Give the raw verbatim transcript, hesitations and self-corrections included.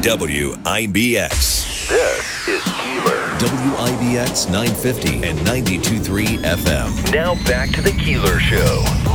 W I B X. This is Keeler. W I B X nine fifty and ninety-two point three F M. Now back to the Keeler Show.